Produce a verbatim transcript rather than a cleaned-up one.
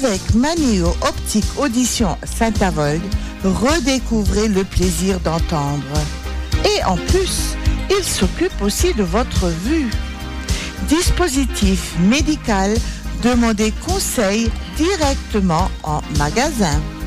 Avec Manio Optique Audition Saint-Avold, redécouvrez le plaisir d'entendre. Et en plus, il s'occupe aussi de votre vue. Dispositif médical, demandez conseil directement en magasin.